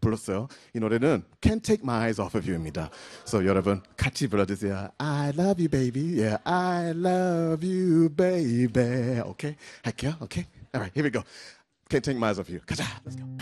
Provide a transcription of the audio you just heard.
불렀어요. 이 노래는 Can't Take My Eyes Off of You입니다. So 여러분 같이 불러주세요. I love you, baby. Yeah, I love you, baby. Okay? 할게요. Okay? All right, here we go. Can't Take My Eyes Off You. 가자. Let's go.